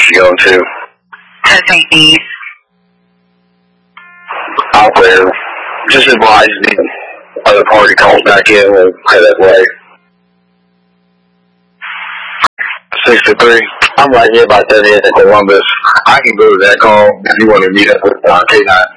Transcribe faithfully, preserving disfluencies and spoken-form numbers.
you going to? To Saint East. Out there. Just advise me. Other party calls back in, we'll head that way. sixty-three. I'm right here by thirty-eight in Columbus. I can go to that call if you want to meet up with uh, K nine.